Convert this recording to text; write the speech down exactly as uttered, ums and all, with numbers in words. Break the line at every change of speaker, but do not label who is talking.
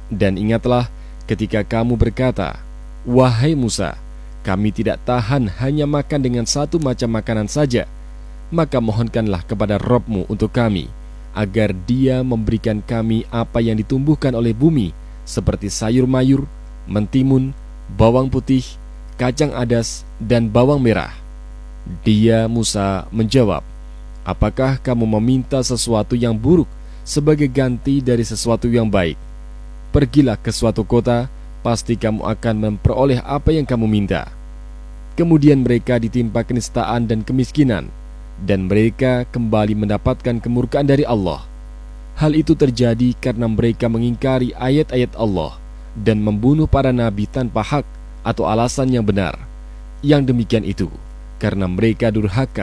Dan ingatlah ketika kamu berkata, "Wahai Musa, kami tidak tahan hanya makan dengan satu macam makanan saja. Maka mohonkanlah kepada Rabb-Mu untuk kami, agar Dia memberikan kami apa yang ditumbuhkan oleh bumi, seperti sayur mayur, mentimun, bawang putih, kacang adas, dan bawang merah." Dia, Musa, menjawab, "Apakah kamu meminta sesuatu yang buruk sebagai ganti dari sesuatu yang baik? Pergilah ke suatu kota, pasti kamu akan memperoleh apa yang kamu minta." Kemudian mereka ditimpa kenistaan dan kemiskinan, dan mereka kembali mendapatkan kemurkaan dari Allah. Hal itu terjadi karena mereka mengingkari ayat-ayat Allah dan membunuh para nabi tanpa hak atau alasan yang benar. Yang demikian itu karena mereka durhaka